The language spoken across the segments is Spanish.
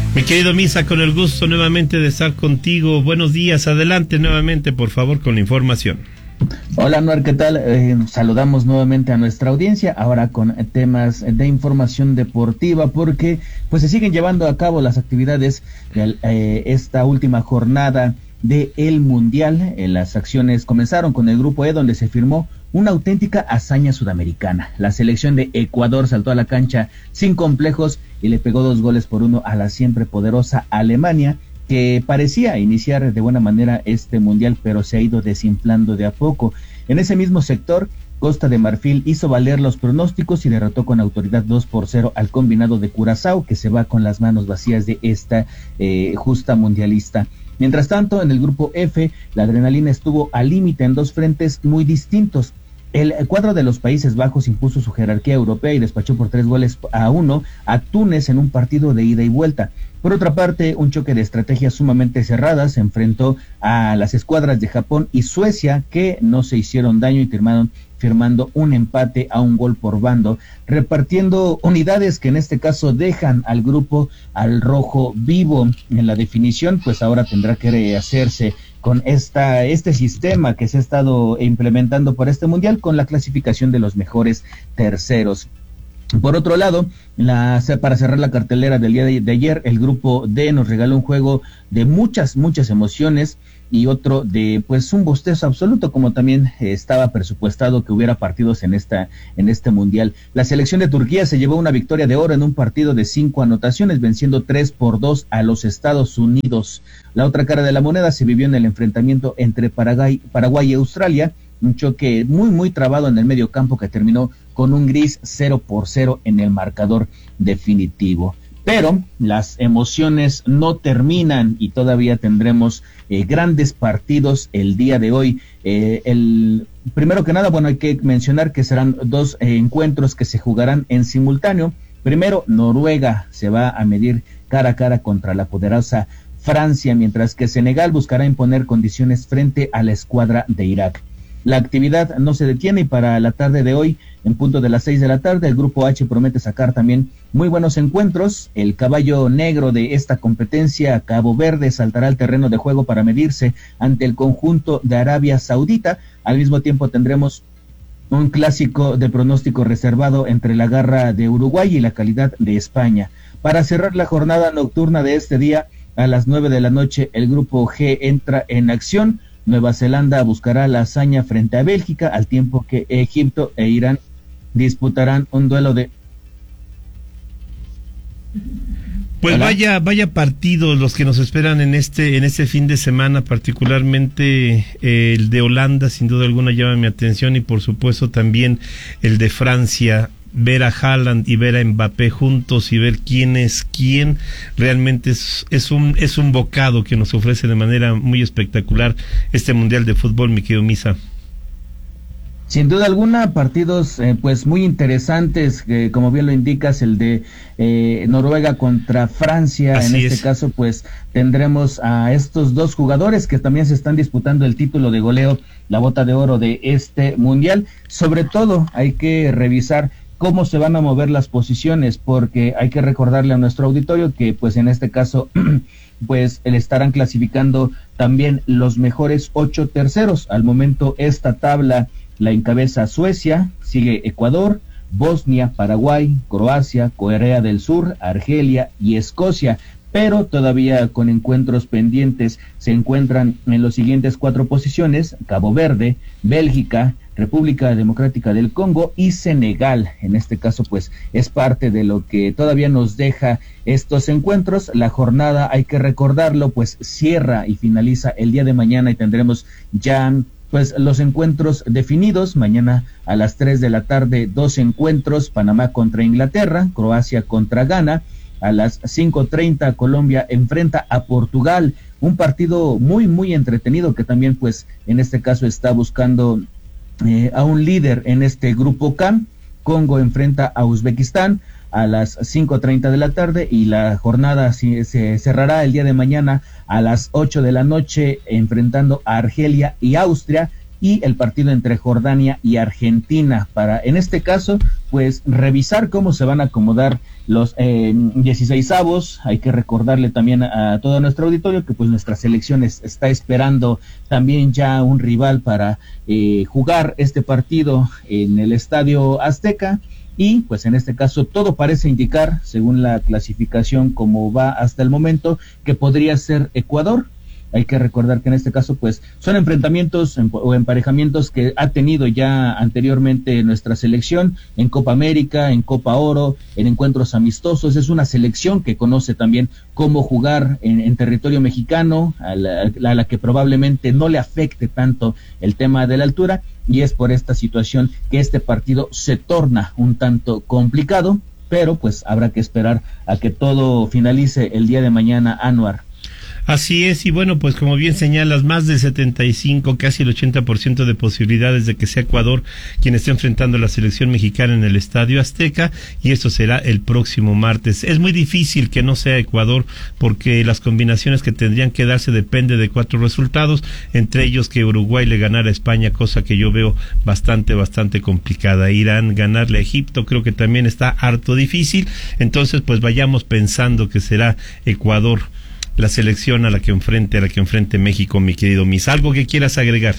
Mi querido Misa, con el gusto nuevamente de estar contigo. Buenos días, adelante nuevamente, por favor, con la información. Hola, Anuar, ¿qué tal? Saludamos nuevamente a nuestra audiencia, ahora con temas de información deportiva, porque pues se siguen llevando a cabo las actividades de esta última jornada de el Mundial. Las acciones comenzaron con el Grupo E, donde se firmó una auténtica hazaña sudamericana. La selección de Ecuador saltó a la cancha sin complejos y le pegó 2-1 a la siempre poderosa Alemania, que parecía iniciar de buena manera este mundial, pero se ha ido desinflando de a poco. En ese mismo sector, Costa de Marfil hizo valer los pronósticos y derrotó con autoridad 2-0 al combinado de Curazao, que se va con las manos vacías de esta justa mundialista. Mientras tanto, en el grupo F, la adrenalina estuvo al límite en dos frentes muy distintos. El cuadro de los Países Bajos impuso su jerarquía europea y despachó por 3-1 a Túnez en un partido de ida y vuelta. Por otra parte, un choque de estrategias sumamente cerradas se enfrentó a las escuadras de Japón y Suecia, que no se hicieron daño y terminaron firmando un empate a un gol por bando, repartiendo unidades que en este caso dejan al grupo al rojo vivo. En la definición, pues ahora tendrá que rehacerse con este sistema que se ha estado implementando por este mundial, con la clasificación de los mejores terceros. Por otro lado, para cerrar la cartelera del día de ayer, el grupo D nos regaló un juego de muchas emociones y otro de pues un bostezo absoluto, como también estaba presupuestado que hubiera partidos en este mundial. La selección de Turquía se llevó una victoria de oro en un partido de 5 anotaciones, venciendo 3-2 a los Estados Unidos. La otra cara de la moneda se vivió en el enfrentamiento entre Paraguay y Australia, un choque muy trabado en el medio campo que terminó con un gris 0-0 en el marcador definitivo. Pero las emociones no terminan y todavía tendremos grandes partidos el día de hoy. Primero que nada, hay que mencionar que serán dos encuentros que se jugarán en simultáneo. Primero, Noruega se va a medir cara a cara contra la poderosa Francia, mientras que Senegal buscará imponer condiciones frente a la escuadra de Irak. La actividad no se detiene y para la tarde de hoy, en punto de las 6 de la tarde, el Grupo H promete sacar también muy buenos encuentros. El caballo negro de esta competencia, Cabo Verde, saltará al terreno de juego para medirse ante el conjunto de Arabia Saudita. Al mismo tiempo tendremos un clásico de pronóstico reservado entre la garra de Uruguay y la calidad de España. Para cerrar la jornada nocturna de este día, a las 9 de la noche, el Grupo G entra en acción. Nueva Zelanda buscará la hazaña frente a Bélgica, al tiempo que Egipto e Irán disputarán un duelo de... Pues vaya partidos los que nos esperan en este fin de semana, particularmente el de Holanda, sin duda alguna llama mi atención, y por supuesto también el de Francia. Ver a Haaland y ver a Mbappé juntos y ver quién es quién, realmente es un bocado que nos ofrece de manera muy espectacular este Mundial de Fútbol, mi querido Misa. Sin duda alguna, partidos pues muy interesantes, como bien lo indicas, el de Noruega contra Francia. Así en este caso pues tendremos a estos dos jugadores que también se están disputando el título de goleo, la bota de oro de este Mundial. Sobre todo hay que revisar cómo se van a mover las posiciones, porque hay que recordarle a nuestro auditorio que pues en este caso pues le estarán clasificando también los mejores 8 terceros. Al momento esta tabla la encabeza Suecia, sigue Ecuador, Bosnia, Paraguay, Croacia, Corea del Sur, Argelia y Escocia, pero todavía con encuentros pendientes se encuentran en los siguientes 4 posiciones: Cabo Verde, Bélgica, República Democrática del Congo y Senegal. En este caso pues es parte de lo que todavía nos deja estos encuentros. La jornada, hay que recordarlo, pues cierra y finaliza el día de mañana y tendremos ya pues los encuentros definidos. Mañana a las 3 de la tarde 2 encuentros: Panamá contra Inglaterra, Croacia contra Ghana. A las 5:30 Colombia enfrenta a Portugal, un partido muy entretenido que también pues en este caso está buscando a un líder en este grupo K. Congo enfrenta a Uzbekistán a las 5:30 de la tarde y la jornada se cerrará el día de mañana a las 8 de la noche enfrentando a Argelia y Austria. y el partido entre Jordania y Argentina, para en este caso pues revisar cómo se van a acomodar los 16avos. Hay que recordarle también a todo nuestro auditorio que pues nuestra selección está esperando también ya un rival para jugar este partido en el Estadio Azteca. Y pues en este caso todo parece indicar, según la clasificación como va hasta el momento, que podría ser Ecuador. Hay que recordar que en este caso pues son enfrentamientos o emparejamientos que ha tenido ya anteriormente nuestra selección en Copa América, en Copa Oro, en encuentros amistosos. Es una selección que conoce también cómo jugar en territorio mexicano, a la que probablemente no le afecte tanto el tema de la altura, y es por esta situación que este partido se torna un tanto complicado, pero pues habrá que esperar a que todo finalice el día de mañana, Anuar. Así es, y bueno, pues como bien señalas, más del 75, casi el 80% de posibilidades de que sea Ecuador quien esté enfrentando a la selección mexicana en el Estadio Azteca, y esto será el próximo martes. Es muy difícil que no sea Ecuador, porque las combinaciones que tendrían que darse depende de 4 resultados, entre ellos que Uruguay le ganara a España, cosa que yo veo bastante complicada. Irán ganarle a Egipto creo que también está harto difícil, entonces pues vayamos pensando que será Ecuador la selección a la que enfrente México, mi querido Mis. ¿Algo que quieras agregar?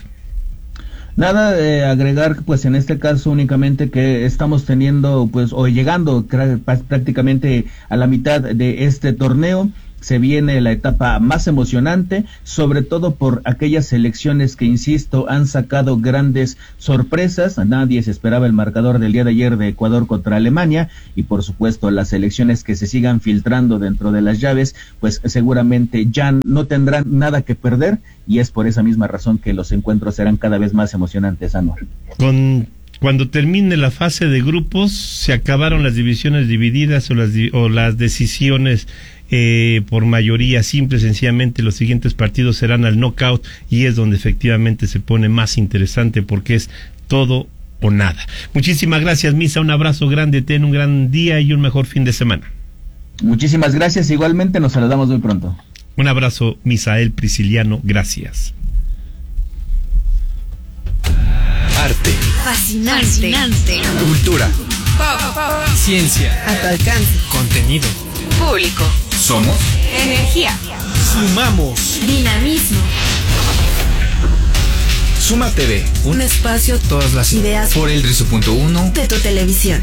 Nada de agregar, pues en este caso únicamente que estamos teniendo, pues, o llegando prácticamente a la mitad de este torneo. Se viene la etapa más emocionante, sobre todo por aquellas selecciones que, insisto, han sacado grandes sorpresas. Nadie se esperaba el marcador del día de ayer de Ecuador contra Alemania, y por supuesto las selecciones que se sigan filtrando dentro de las llaves, pues seguramente ya no tendrán nada que perder, y es por esa misma razón que los encuentros serán cada vez más emocionantes, Anuar. Cuando termine la fase de grupos, se acabaron las divisiones divididas o las decisiones por mayoría. Simple y sencillamente los siguientes partidos serán al knockout, y es donde efectivamente se pone más interesante, porque es todo o nada. Muchísimas gracias, Misa, un abrazo grande, ten un gran día y un mejor fin de semana. Muchísimas gracias, igualmente nos saludamos muy pronto. Un abrazo, Misael Prisciliano, gracias. Arte. Fascinante. Cultura. Ciencia. A tu alcance. Contenido. Público. Somos Energía. Sumamos. Dinamismo. Suma TV. Un espacio, Todas las ideas por el 13.1 de tu televisión.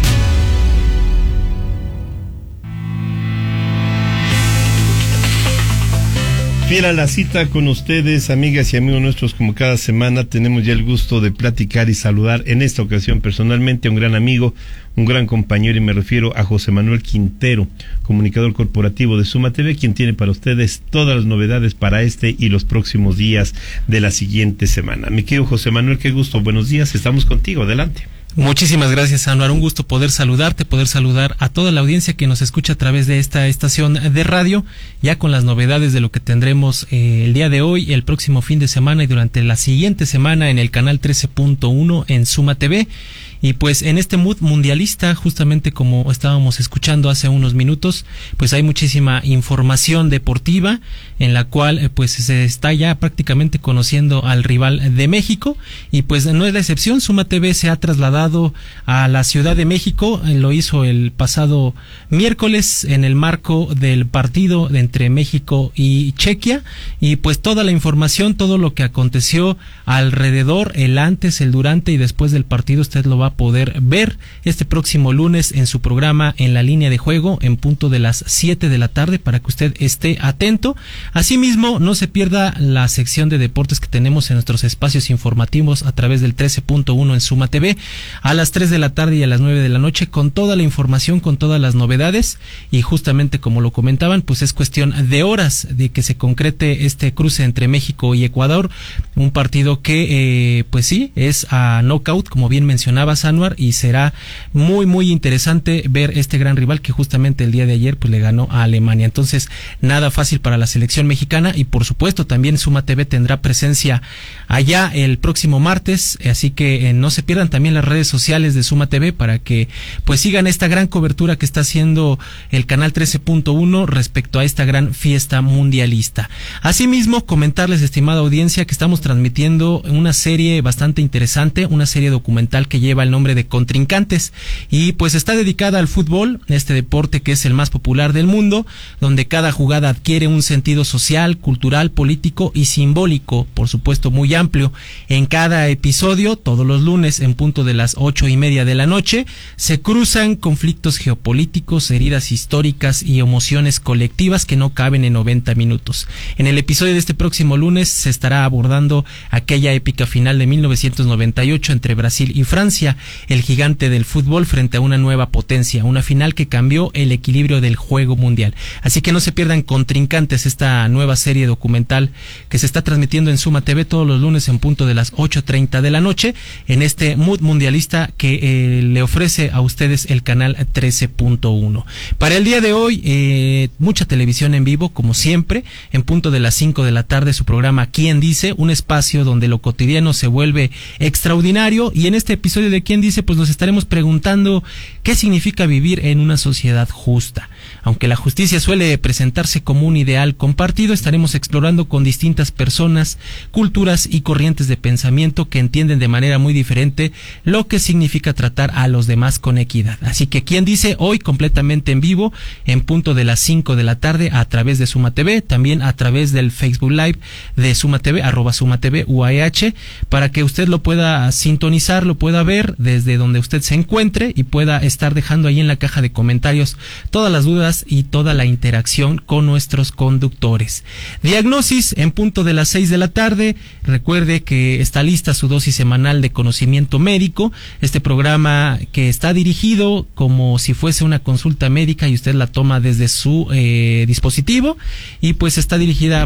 Fiel a la cita con ustedes, amigas y amigos nuestros, como cada semana, tenemos ya el gusto de platicar y saludar en esta ocasión personalmente a un gran amigo, un gran compañero, y me refiero a José Manuel Quintero, comunicador corporativo de Suma TV, quien tiene para ustedes todas las novedades para este y los próximos días de la siguiente semana. Mi querido José Manuel, qué gusto, buenos días, estamos contigo, adelante. Muchísimas gracias, Anuar, un gusto poder saludarte, poder saludar a toda la audiencia que nos escucha a través de esta estación de radio, ya con las novedades de lo que tendremos el día de hoy, el próximo fin de semana y durante la siguiente semana en el canal 13.1 en Suma TV. Y pues en este mood mundialista, justamente como estábamos escuchando hace unos minutos, pues hay muchísima información deportiva en la cual pues se está ya prácticamente conociendo al rival de México, y pues no es la excepción. Suma TV se ha trasladado a la Ciudad de México, lo hizo el pasado miércoles en el marco del partido entre México y Chequia, y pues toda la información, todo lo que aconteció alrededor, el antes, el durante y después del partido, usted lo va a poder ver este próximo lunes en su programa En la Línea de Juego, en punto de las 7 de la tarde, para que usted esté atento. Asimismo, no se pierda la sección de deportes que tenemos en nuestros espacios informativos a través del 13.1 en Suma TV, a las 3 de la tarde y a las 9 de la noche, con toda la información, con todas las novedades, y justamente como lo comentaban, pues es cuestión de horas de que se concrete este cruce entre México y Ecuador, un partido que pues sí, es a knockout, como bien mencionabas, comentabas, Anuar, y será muy, muy interesante ver este gran rival que justamente el día de ayer pues le ganó a Alemania. Entonces, nada fácil para la selección mexicana y por supuesto también Suma TV tendrá presencia allá el próximo martes, así que no se pierdan también las redes sociales de Suma TV para que pues sigan esta gran cobertura que está haciendo el canal 13.1 respecto a esta gran fiesta mundialista. Asimismo, comentarles, estimada audiencia, que estamos transmitiendo una serie bastante interesante, una serie documental que lleva el nombre de Contrincantes y pues está dedicada al fútbol, este deporte que es el más popular del mundo, donde cada jugada adquiere un sentido social, cultural, político y simbólico, por supuesto muy amplio. En cada episodio, todos los lunes en punto de las 8:30 de la noche, se cruzan conflictos geopolíticos, heridas históricas y emociones colectivas que no caben en 90 minutos. En el episodio de este próximo lunes se estará abordando aquella épica final de 1998 entre Brasil y Francia, el gigante del fútbol frente a una nueva potencia, una final que cambió el equilibrio del juego mundial. Así que no se pierdan Contrincantes, esta nueva serie documental que se está transmitiendo en Suma TV todos los lunes en punto de las 8:30 de la noche, en este mood mundialista que le ofrece a ustedes el canal 13.1. Para el día de hoy, mucha televisión en vivo, como siempre, en punto de las 5 de la tarde, su programa ¿Quién dice?, un espacio donde lo cotidiano se vuelve extraordinario, y en este episodio de ¿Quién dice?, pues nos estaremos preguntando qué significa vivir en una sociedad justa. Aunque la justicia suele presentarse como un ideal compartido, estaremos explorando con distintas personas, culturas y corrientes de pensamiento que entienden de manera muy diferente lo que significa tratar a los demás con equidad. Así que ¿Quién dice?, hoy completamente en vivo, en punto de las 5 de la tarde, a través de Suma TV, también a través del Facebook Live de Suma TV, @SumaTV UAEH, para que usted lo pueda sintonizar, lo pueda ver desde donde usted se encuentre y pueda estar dejando ahí en la caja de comentarios todas las dudas y toda la interacción con nuestros conductores. Diagnosis en punto de las 6 de la tarde. Recuerde que está lista su dosis semanal de conocimiento médico, este programa que está dirigido como si fuese una consulta médica y usted la toma desde su dispositivo, y pues está dirigida